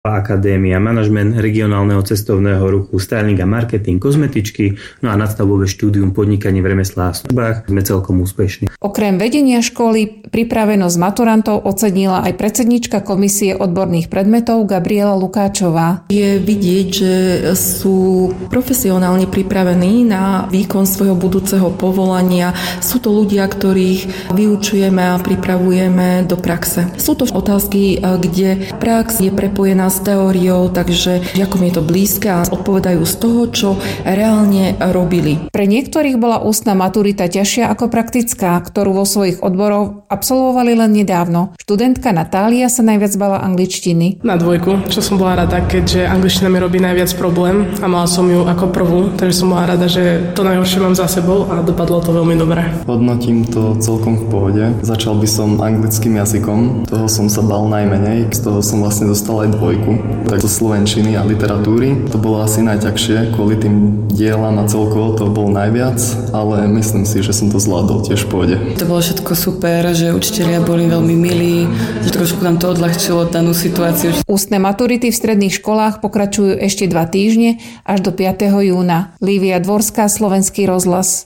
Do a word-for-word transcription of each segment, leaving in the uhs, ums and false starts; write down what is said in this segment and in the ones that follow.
akadémia, manažment regionálneho cestovného ruchu, styling a marketing, kozmetičky, no a nadstavbové štúdium podnikanie v remeslách a službách. Sme celkom úspešní. Okrem vedenia školy pripravenosť maturantov ocenila aj predsedníčka komisie odborných predmetov Gabriela Lukáčová. Je vidieť, že sú profesionálne pripravení na výkon svojho budúceho povolania. Sú to ľudia, ktorých vyučujeme a pripravujeme do praxe. Sú to otázky, kde prax je prepojená s teóriou, takže žiakom je to blízke a odpovedajú z toho, čo reálne robili. Pre niektorých bola ústna maturita ťažšia ako praktická, ktorú vo svojich odboroch absolvovali len nedávno. Študentka Natália sa najviac bala angličtiny. Na dvojku, čo som bola rada, keďže angličtina mi robí najviac problém a mala som ju ako prvú, takže som bola rada, že to najhoršie mám za sebou a dopadlo to veľmi dobre. Hodnotím to celkom v pohode. Začal by som anglickým jazykom, toho som sa bal najmenej, z toho som vlastne dostal aj dvojku. Tak zo slovenčiny a literatúry to bolo asi najťažšie, kvôli tým dielam a celkovo to bol najviac, ale myslím si, že som to zvládol tiež v pohode. To bolo všetko super, že učitelia boli veľmi milí, že trošku nám to odľahčilo danú situáciu. Ústne maturity v stredných školách pokračujú ešte dva týždne až do piateho júna. Lívia Dvorská, Slovenský rozhlas.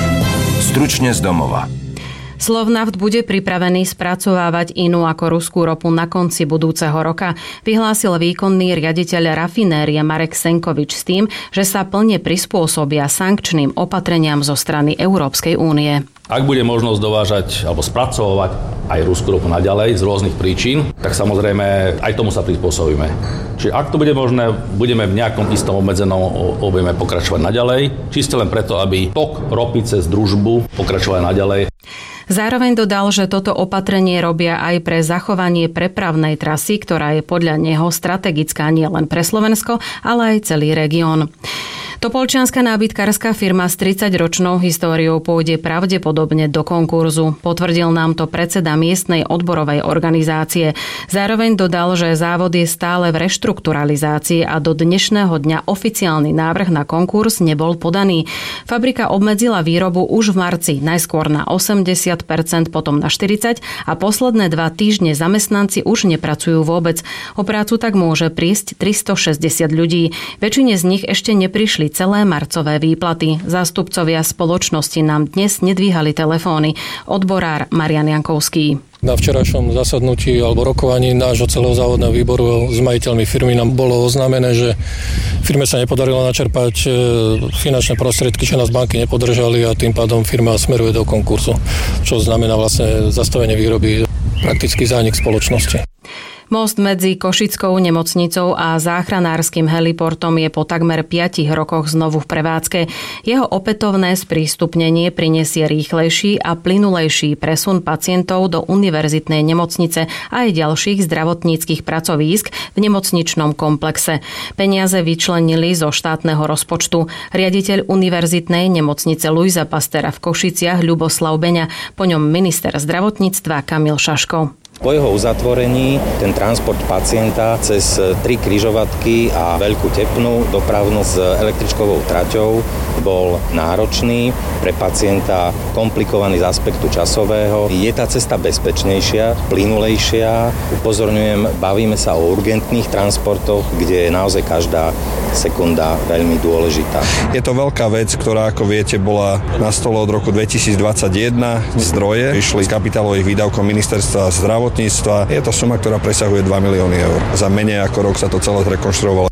Stručne z domova. Slovnaft bude pripravený spracovávať inú ako ruskú ropu na konci budúceho roka, vyhlásil výkonný riaditeľ rafinérie Marek Senkovič s tým, že sa plne prispôsobia sankčným opatreniam zo strany Európskej únie. Ak bude možnosť dovážať alebo spracovať aj ruskú ropu naďalej z rôznych príčin, tak samozrejme aj tomu sa prispôsobíme. Čiže ak to bude možné, budeme v nejakom istom obmedzenom objeme pokračovať naďalej, čisto len preto, aby tok ropy cez družbu pokračoval naďalej. Zároveň dodal, že toto opatrenie robia aj pre zachovanie prepravnej trasy, ktorá je podľa neho strategická nielen pre Slovensko, ale aj celý región. Topolčianska nábytkárska firma s tridsaťročnou históriou pôjde pravdepodobne do konkurzu. Potvrdil nám to predseda miestnej odborovej organizácie. Zároveň dodal, že závod je stále v reštrukturalizácii a do dnešného dňa oficiálny návrh na konkurs nebol podaný. Fabrika obmedzila výrobu už v marci, najskôr na osemdesiat percent, potom na štyridsať percent a posledné dva týždne zamestnanci už nepracujú vôbec. O prácu tak môže prísť tristošesťdesiat ľudí. Väčšine z nich ešte neprišli celé marcové výplaty. Zástupcovia spoločnosti nám dnes nedvíhali telefóny. Odborár Marian Jankovský. Na včerajšom zasadnutí alebo rokovaní nášho celého závodného výboru s majiteľmi firmy nám bolo oznámené, že firme sa nepodarilo načerpať finančné prostriedky, že nás banky nepodržali a tým pádom firma smeruje do konkursu, čo znamená vlastne zastavenie výroby, prakticky zánik spoločnosti. Most medzi Košickou nemocnicou a záchranárskym heliportom je po takmer piatich rokoch znovu v prevádzke. Jeho opätovné sprístupnenie prinesie rýchlejší a plynulejší presun pacientov do univerzitnej nemocnice a aj ďalších zdravotníckych pracovísk v nemocničnom komplexe. Peniaze vyčlenili zo štátneho rozpočtu. Riaditeľ univerzitnej nemocnice Luisa Pastera v Košiciach Ľuboslav Beňa, po ňom minister zdravotníctva Kamil Šaško. Po jeho uzatvorení ten transport pacienta cez tri križovatky a veľkú tepnú dopravnú s električkovou traťou bol náročný, pre pacienta komplikovaný z aspektu časového. Je tá cesta bezpečnejšia, plynulejšia. Upozorňujem, bavíme sa o urgentných transportoch, kde je naozaj každá sekunda veľmi dôležitá. Je to veľká vec, ktorá, ako viete, bola na stole od roku dvetisícdvadsaťjeden. Zdroje išli z kapitálových výdavkov ministerstva zdravotníctva. Je to suma, ktorá presahuje dva milióny eur. Za menej ako rok sa to celé zrekonštruovalo.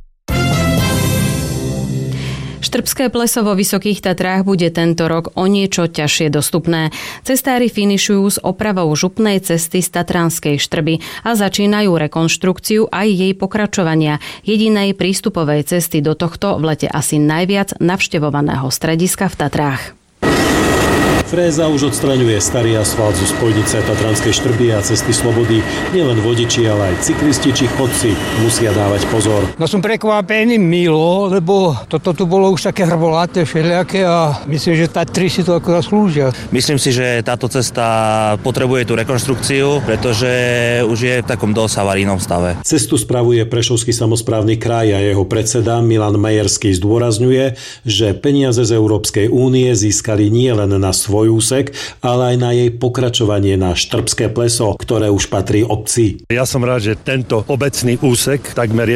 Štrbské pleso vo Vysokých Tatrách bude tento rok o niečo ťažšie dostupné. Cestári finišujú s opravou župnej cesty z Tatranskej Štrby a začínajú rekonštrukciu aj jej pokračovania, jedinej prístupovej cesty do tohto v lete asi najviac navštevovaného strediska v Tatrách. Fréza už odstraňuje starý asfalt zo spojnice Tatranskej Štrby a cesty Slobody. Nielen vodiči, ale aj cyklisti či chodci musia dávať pozor. No som prekvapený milo, lebo toto tu bolo už také hrboláté všelijaké a myslím, že Tatry si to ako zaslúžia. Myslím si, že táto cesta potrebuje tú rekonštrukciu, pretože už je v takom dosť havarijnom stave. Cestu spravuje Prešovský samosprávny kraj a jeho predseda Milan Majerský zdôrazňuje, že peniaze z Európskej únie získali nie len na svoj dvojúsek, ale aj na jej pokračovanie na Štrbské pleso, ktoré už patrí obci. Ja som rád, že tento obecný úsek takmer